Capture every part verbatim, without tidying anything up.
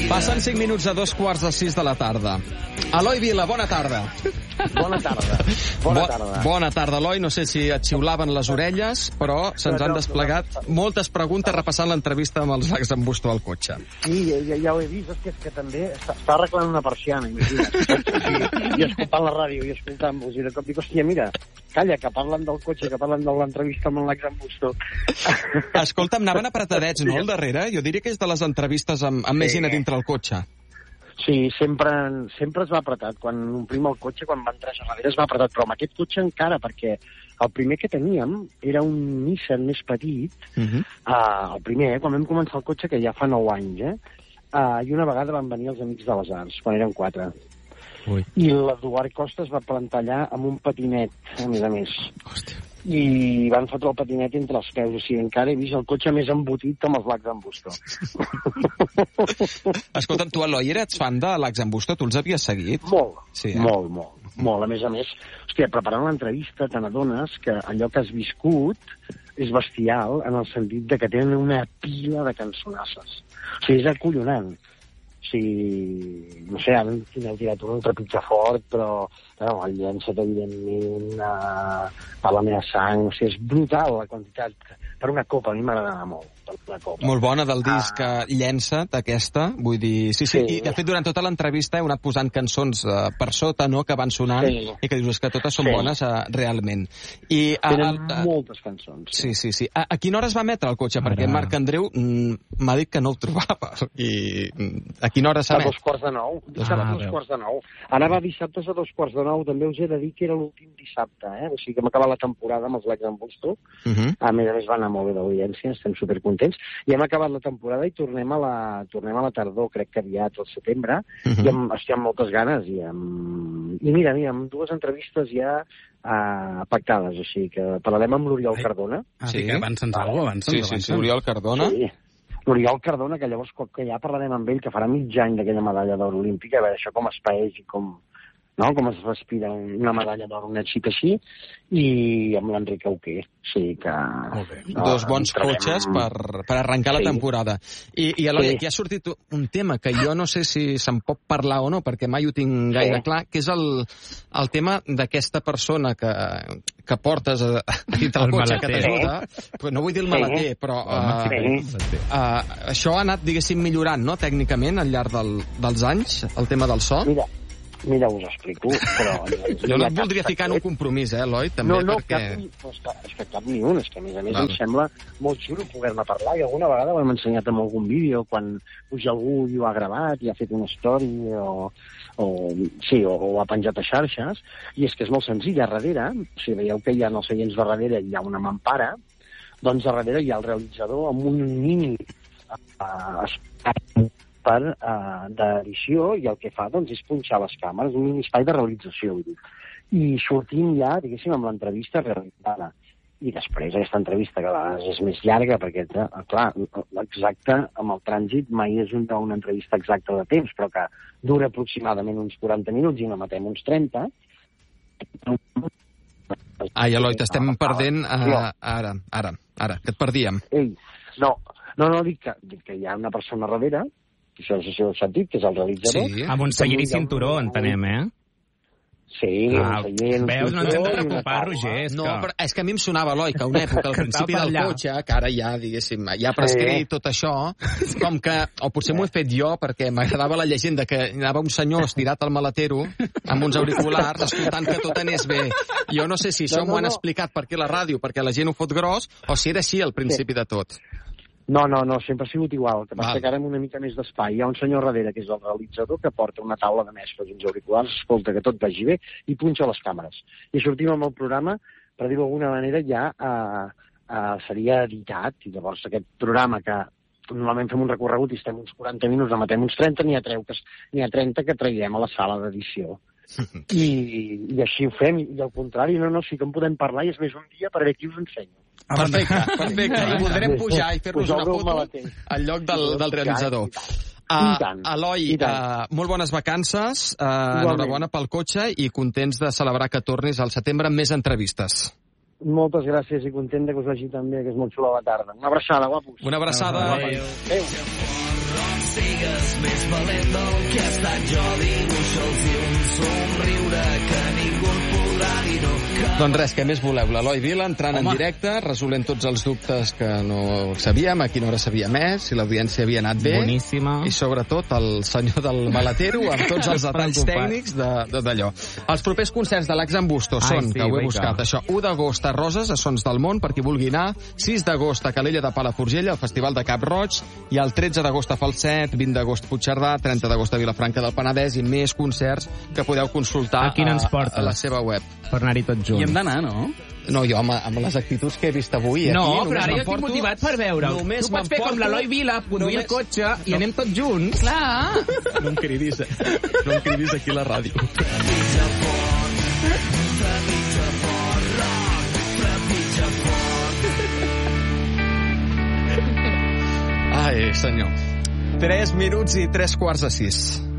Passen cinc minuts a dos quarts de sis de la tarda. Eloi Vila, bona tarda. Bona tarda. Bona Bo tarda. Bona tarda, Eloi. No sé si et xiulaven les orelles, però se'ns han desplegat moltes preguntes repassant l'entrevista amb els Lacs en Busto al cotxe. Sí, ja, ja ho he vist, és que, és que també està, està arreglant una persiana, imagina't. I, i escoltant la ràdio, i escoltant-vos, i de cop dic, hòstia, mira, calla, que parlen del cotxe, que parlen de l'entrevista amb el Lacs en Busto. Escolta'm, anaven apretadets, no, al darrere? Jo diria que és de les entrevistes amb, amb sí. més gent a dintre el cotxe. Sí, sempre, sempre es va apretat. Quan omplim el cotxe, quan va entrar a darrere, es va apretat. Però amb aquest cotxe encara, perquè el primer que teníem era un Nissan més petit. Uh -huh. uh, el primer, eh, quan vam començar el cotxe, que ja fa nou anys, eh? Uh, I una vegada van venir els Amics de les Arts, quan eren quatre. Ui. I l'Eduard Costa es va plantar allà amb un patinet, a més a més. Hòstia. I van fotre el patinet entre els peus. O sigui, encara he vist el cotxe més embotit amb els Lacs en Busto. Escolta'm, tu, Eloi, eres fan de Lacs en Busto? Tu els havies seguit? Molt, sí, eh? molt, molt, molt. A més a més, hòstia, preparant l'entrevista te n'adones que allò que has viscut és bestial en el sentit de que tenen una pila de cançonasses. O sigui, és acollonant. O sigui, no sé, ara heu tirat un trepitja fort, però no, el Llença't, evidentment, uh, per la meva sang, o sigui, és brutal la quantitat. Per una copa, a mi m'agrada molt, per una copa. Molt bona del disc uh, Llença't, aquesta, vull dir, sí, sí, sí, i de fet durant tota l'entrevista heu anat posant cançons uh, per sota, no?, que van sonant, sí. i que dius que totes són sí. bones uh, realment. I, uh, Tenen uh, moltes cançons. Sí, sí, sí. A, a quina hora es va emetre el cotxe? Ara. Perquè Marc Andreu mm, m'ha dit que no el trobava, i a quina hora s'emet? A dos quarts de nou. Dissabte ah, a dos quarts de nou. Anava dissabtes a dos quarts de nou. També us he de dir que era l'últim dissabte, eh? O sigui que hem acabat la temporada amb els Lacs en Busto. Uh -huh. A més a més va anar molt bé d'audiència, estem supercontents. I hem acabat la temporada i tornem a la, tornem a la tardor, crec que aviat, al setembre, uh -huh. i amb, estic amb moltes ganes. I, amb... I mira, mira, amb dues entrevistes ja uh, pactades, o sigui que parlarem amb l'Oriol Cardona. Ah, sí, que avança'ns alguna cosa, avança'ns. Sí, sí, sí, Oriol Cardona. Sí. L'Oriol Cardona, que llavors que ja parlarem amb ell, que farà mig any d'aquella medalla d'or olímpica, a veure això com es paeix i com, no? com es respira una medalla d'or, un èxit així, i amb l'Enric Auqué. Sí, que... No, dos bons cotxes per, per arrencar sí. la temporada. I, i Eloi, sí. aquí ha sortit un tema que jo no sé si se'n pot parlar o no, perquè mai ho tinc gaire sí. clar, que és el, el tema d'aquesta persona que, que portes a, a dintre el, el cotxe, maleter. Que t'ajuda. Sí. No vull dir el maleter, sí. però uh, sí. uh, això ha anat, diguéssim, millorant, no?, tècnicament, al llarg del, dels anys, el tema del so. Mira. Mira, us explico, però... Jo no et voldria ficar en un compromís, eh, Eloi, també, no, no, perquè... cap, no, és, que, és que cap ni un, és que a més a més Val. em sembla molt xulo poder-ne parlar, i alguna vegada ho hem ensenyat en algun vídeo, quan puja algú i ho ha gravat, i ha fet una story, o, o, sí, o, o ha penjat a xarxes, i és que és molt senzill, a darrere, si veieu que hi ha en els seients de darrere, hi ha una mampara, doncs a darrere hi ha el realitzador amb un mini uh, espai per uh, d'edició, i el que fa doncs, és punxar les càmeres, un mini espai de realització, vull dir. I sortim ja, diguéssim, amb l'entrevista realitzada. I després aquesta entrevista, que a vegades és més llarga, perquè, clar, exacte, amb el trànsit mai és una, una entrevista exacta de temps, però que dura aproximadament uns quaranta minuts i no matem uns trenta. Ai, Eloi, t'estem perdent uh, ara, ara, ara, que et perdíem. Ei, no, no, no, dic que, dic que hi ha una persona darrere, això és el sentit, que és el realitzador. Sí, amb un seient i cinturó, entenem, eh? Sí, ah, un seient, veus, no ens hem de preocupar, Roger. És no, que... però és que a mi em sonava, Eloi, que a una època, al principi del cotxe, que ara ja, diguéssim, ja prescrit sí. tot això, com que, o potser m'ho he fet jo, perquè m'agradava la llegenda que anava un senyor estirat al maletero, amb uns auriculars, escoltant que tot anés bé. Jo no sé si això no, no, m'ho han no. explicat per aquí a la ràdio, perquè la gent ho fot gros, o si era així al principi sí. de tot. No, no, no, sempre ha sigut igual. El que passa que ara amb una mica més d'espai. Hi ha un senyor darrere, que és el realitzador, que porta una taula de mescles, uns auriculars, escolta, que tot vagi bé, i punxa les càmeres. I sortim amb el programa, per dir-ho d'alguna manera, ja uh, uh, seria editat, i llavors aquest programa que normalment fem un recorregut i estem uns quaranta minuts, en matem uns trenta, n'hi ha, ha trenta que traiem a la sala d'edició. I, i així ho fem, i al contrari, no, no, sí que en podem parlar, i és més un dia per aquí us ensenyo. Ah, perfecte, perfecte. I voldrem pujar i fer-nos una foto al lloc del, del realitzador. Uh, Eloi, uh, molt bones vacances, uh, enhorabona pel cotxe i contents de celebrar que tornis al setembre amb més entrevistes. Moltes gràcies i content que us vagi també, que és molt xula la tarda. Una abraçada, guapos. Una abraçada. Adéu. Adéu. sigues més valent del que he estat jo. Dibuixa'ls i un somriure que ningú et podrà dir no. Que... Doncs res, què més voleu? L'Eloi Vila entrant Home. en directe, resolent tots els dubtes que no sabíem, a quina hora sabia més, si l'audiència havia anat bé. Boníssima. I sobretot el senyor del maletero amb tots els detalls tècnics d'allò. Els propers concerts de l'Ax en Busto són, sí, que ho he vinga. buscat, això, u d'agost a Roses, a Sons del Món, per qui vulgui anar, sis d'agost a Calella de Palafrugell, al Festival de Cap Roig, i el tretze d'agost a Falset, vint d'agost Puigcerdà, trenta d'agost a Vilafranca del Penedès, i més concerts que podeu consultar a, a, a la seva web. Per anar-hi tots junts. I hem d'anar, no? No, jo amb, amb les actituds que he vist avui... No, aquí, però ara jo estic motivat per veure-ho. Tu pots fer com l'Eloi Vila, conduir el cotxe i no. anem tots junts. Clar. No em cridis, no em cridis aquí a la ràdio. Ai, senyor. Tres minuts i tres quarts de sis.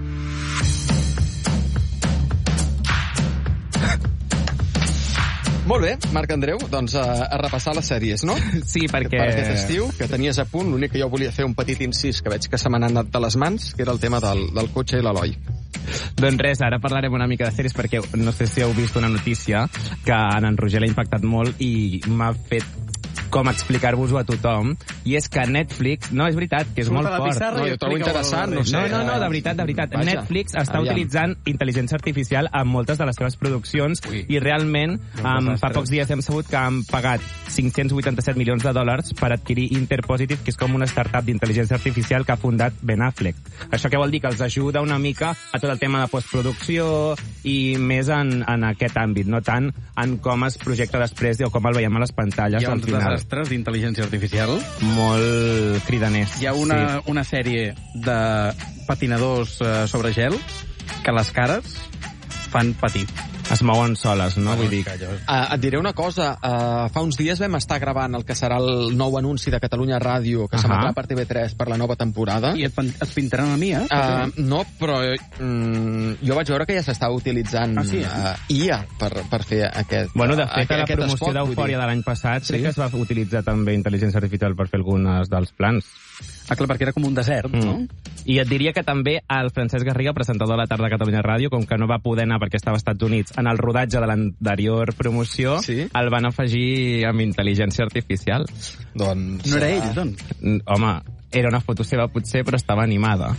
Molt bé, Marc Andreu, doncs a, a repassar les sèries, no? Sí, perquè... Per aquest estiu, que tenies a punt, l'únic que jo volia fer un petit incís, que veig que se m'han anat de les mans, que era el tema del, del cotxe i l'Eloi. Doncs res, ara parlarem una mica de sèries, perquè no sé si heu vist una notícia que en Roger l'ha impactat molt i m'ha fet com explicar-vos-ho a tothom, i és que Netflix, no, és veritat, que és Surt molt fort. No, jo trobo interessant, no sé. No, no, no, de veritat, de veritat. Vaja. Netflix està Aviam. utilitzant intel·ligència artificial en moltes de les seves produccions Ui. i realment um, fa pocs dies hem sabut que han pagat cinc-cents vuitanta-set milions de dòlars per adquirir Interpositive, que és com una startup d'intel·ligència artificial que ha fundat Ben Affleck. Això què vol dir? Que els ajuda una mica a tot el tema de postproducció i més en, en aquest àmbit, no tant en com es projecta després o com el veiem a les pantalles Hi ha al uns final. desastres d'intel·ligència artificial. Molt cridaners. Hi ha una, sí. una sèrie de patinadors uh, sobre gel que les cares fan patir. Es mouen soles, no? Vull dir... Uh, et diré una cosa. Uh, fa uns dies vam estar gravant el que serà el nou anunci de Catalunya Ràdio, que uh -huh. s'emetrà per T V tres per la nova temporada. I et, et pintaran a mi, eh? Uh, no, però mm, jo vaig veure que ja s'estava utilitzant ah, sí, eh? uh, I A per, per fer aquest Bueno, de fet, uh, a la promoció d'Eufòria de l'any passat sí? crec que es va utilitzar també intel·ligència artificial per fer algunes dels plans. Ah, clar, perquè era com un desert, mm. no? I et diria que també el Francesc Garriga, presentador de la tarda de Catalunya Ràdio, com que no va poder anar perquè estava als Estats Units en el rodatge de l'anterior promoció, sí? el van afegir amb intel·ligència artificial. Doncs... No era ell, doncs? Home, era una foto seva potser, però estava animada.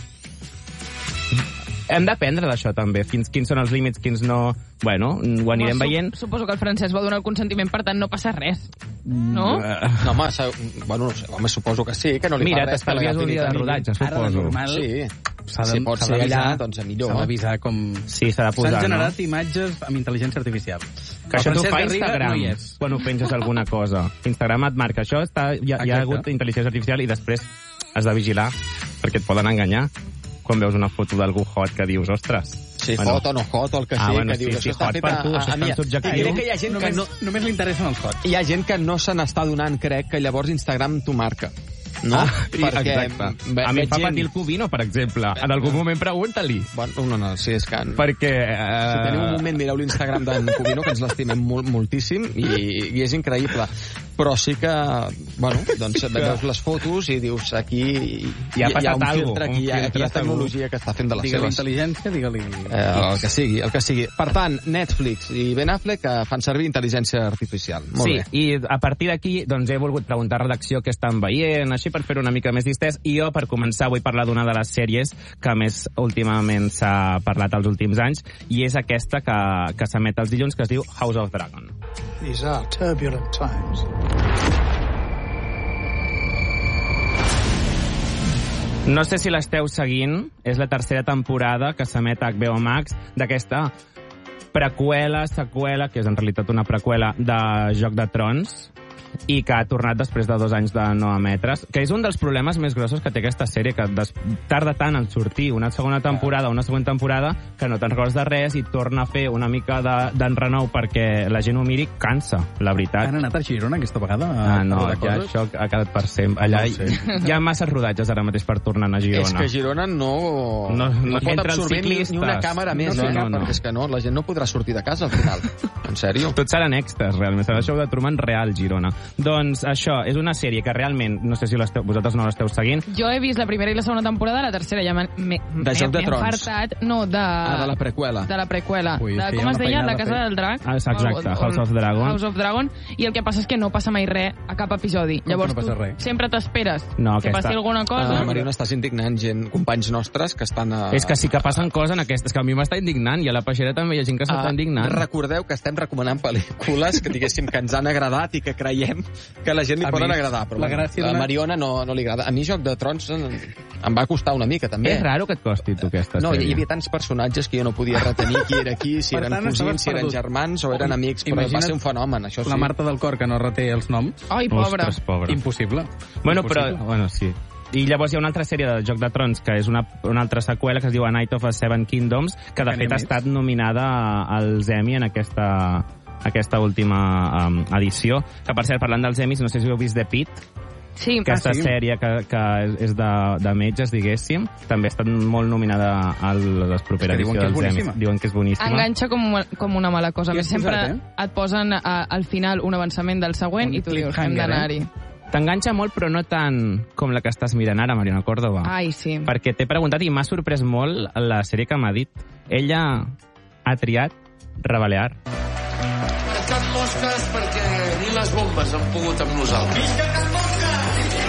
Hem d'aprendre d'això també, fins quins són els límits, quins no... Bueno, ho anirem home, veient. Suposo que el Francesc va donar el consentiment, per tant no passa res. No? No, home, bueno, no sé, home, suposo que sí, que no li Mira, fa res. Mira, t'estalvies un dia de rodatge, suposo. Ara, de normal, sí. S'ha de, si pot ser allà, doncs a millor. S'ha d'avisar com... Sí, s'ha de posar, S'han generat no? imatges amb intel·ligència artificial. Que això t'ho fa Garriga Instagram, no hi és. quan ho penges alguna cosa. Instagram et marca això, està, hi, ha, hi ha hagut intel·ligència artificial i després has de vigilar, perquè et poden enganyar quan veus una foto d'algú hot que dius, ostres... Sí, bueno. hot o no hot, o el que ah, sigui, bueno, que dius, sí, sí, això està hot fet per a, tu, a, això a mi. és tan subjectiu. Diré que hi ha gent només, que no... Només li interessen els hots. Hi ha gent que no se n'està donant, crec, que llavors Instagram t'ho marca. No? Ah, perquè exacte. A mi em fa patir el Cubino, per exemple. En algun moment pregunta-li. Bueno, no, no, sí, és que... Perquè... Uh... Si teniu un moment, mireu l'Instagram d'en Cubino, que ens l'estimem molt, moltíssim, i, i és increïble. Però sí que, bueno, doncs veus les fotos i dius, aquí hi ha, hi ha un filtre, aquí, un aquí hi ha tecnologia que està fent de les digue seves. Digue-li intel·ligència, digue-li... Eh, el que sigui, el que sigui. Per tant, Netflix i Ben Affleck eh, fan servir intel·ligència artificial. Molt sí, bé. I a partir d'aquí doncs, he volgut preguntar a redacció què estan veient, així per fer una mica més distès, i jo, per començar, vull parlar d'una de les sèries que més últimament s'ha parlat els últims anys, i és aquesta que, que s'emet els dilluns, que es diu House of Dragon. These are turbulent times. No sé si l'esteu seguint, és la tercera temporada que s'emet a H B O Max d'aquesta preqüela, seqüela, que és en realitat una preqüela de Joc de Trons, i que ha tornat després de dos anys de no emetre's, que és un dels problemes més grossos que té aquesta sèrie, que des... tarda tant en sortir una segona temporada o una següent temporada que no te'n recordes de res i torna a fer una mica d'enrenou de... perquè la gent ho miri, cansa, la veritat. Han anat a Girona aquesta vegada? A ah, no, ja això ha quedat per sempre. Allà no sé. Hi ha masses rodatges ara mateix per tornar a Girona. És que Girona no, no, no, no pot absorbir ni, ni una càmera més, no, no, no, perquè és que no, la gent no podrà sortir de casa al final. En sèrio? Tots seran extras, realment. Serà el show de Truman real, Girona. Doncs això, és una sèrie que realment, no sé si l'esteu, vosaltres no l'esteu seguint. Jo he vist la primera i la segona temporada, la tercera ja m'he De Joc de Trons. fartat. No, de... Ah, de la preqüela. De la preqüela. Ui, de, que hi ha com una es deia? feinada La Casa a fer. del Drac. Ah, exacte, O- o- House of Dragon. House of Dragon. I el que passa és que no passa mai res a cap episodi. que Llavors no passa tu res? sempre t'esperes No, que aquesta- passi alguna cosa. Ah, Mariona, estàs indignant gent, companys nostres que estan a... És que sí que passen coses en aquestes, que a mi m'està indignant, i a la peixera també hi ha gent que s'està Ah, indignant. recordeu que estem recomanant pel·lícules que diguéssim que ens han agradat i que creiem que a la gent li A poden mi, agradar. Però la bueno, gràcia a d'una- Mariona no, no li agrada. A mi Joc de Trons em, em va costar una mica, també. És raro que et costi, tu, aquesta No, sèrie. hi havia tants personatges que jo no podia retenir qui era qui, si Per eren tant, cosins, estaves si eren perdut. germans o eren amics, però Imagina't va ser un fenomen, això sí. La Marta del Cor, que no reté els noms. Ai, pobra. Ostres, pobre. Impossible. Bueno, Impossible. però... Bueno, sí. I llavors hi ha una altra sèrie de Joc de Trons, que és una, una altra seqüela, que es diu A Night of the Seven Kingdoms, que de Que fet n'hi ha ha estat nominada als Emmy en aquesta, aquesta última um, edició. Que, per cert, parlant dels Emmys, no sé si heu vist The Pitt, Sí, aquesta Ah, sí? sèrie que, que és de, de metges, diguéssim. També ha estat molt nominada a les properes És que diuen que és edicions dels Emmys. boníssima. Diuen que és boníssima. enganxa com, com una mala cosa. I A has més, sempre posat, eh? et posen a, al final un avançament del següent Un i tu dius, hem cliffhanger, d'anar-hi. T'enganxa molt, però no tant com la que estàs mirant ara, Mariona Córdoba. Ai, sí. Perquè t'he preguntat i m'ha sorprès molt la sèrie que m'ha dit. Ella ha triat Rebel-Ear. Can Mosques perquè ni les bombes han pogut amb nosaltres.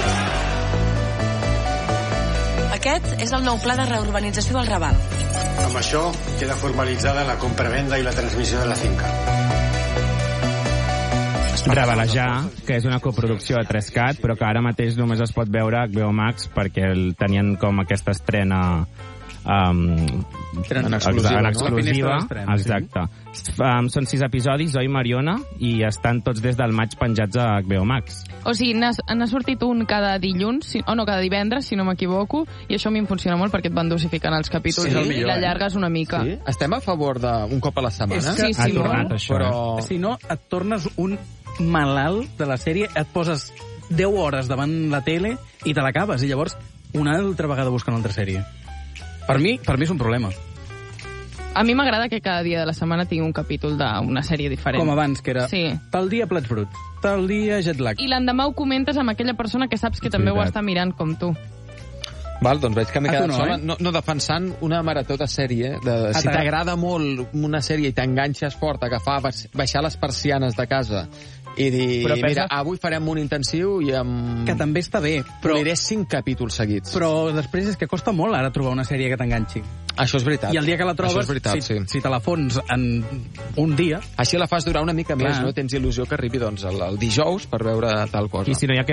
Aquest és el nou pla de reurbanització del Raval. Amb això queda formalitzada la compravenda i la transmissió de la finca. Rebelejar, que és una coproducció de tres cat, però que ara mateix només es pot veure a H B O Max perquè el tenien com aquesta estrena um, En exclusiva, en no? exclusiva. La finestra d'estrena, Exacte. Um, són sis episodis, oi, Mariona? I estan tots des del maig penjats a H B O Max. O sigui, n'ha n'ha sortit un cada dilluns, si, o no, cada divendres, si no m'equivoco, i això a mi em funciona molt perquè et van dosificant els capítols Sí? i l'allargues una mica. Sí? Estem a favor d'un cop a la setmana? És que Sí, Ha sí, tornat molt. això. Però... Si no, et tornes un malalt de la sèrie, et poses deu hores davant la tele i te l'acabes, i llavors una altra vegada buscant una altra sèrie. Per mi, per mi és un problema. A mi m'agrada que cada dia de la setmana tingui un capítol d'una sèrie diferent. Com abans, que era Sí. tal dia plats bruts, tal dia jet lag. I l'endemà ho comentes amb aquella persona que saps que també ho veritat. està mirant com tu. Val, doncs veig que m'he A tu quedat no, sola, eh? no, no defensant una marató de sèrie. De, Ah, si t'agrada. t'agrada molt una sèrie i t'enganxes fort, agafar, baix- baixar les persianes de casa i dir, Però pensa- mira, avui farem un intensiu i amb... Que també està bé, Però però, aniré cinc capítols seguits. però després és que costa molt ara trobar una sèrie que t'enganxi. Això és veritat. I el dia que la trobes, Això és veritat, si, sí. si te la fons en un dia, Així la fas durar una mica més, Clar. no? Tens il·lusió que arribi doncs, el, el dijous per veure tal cosa. I si no hi ha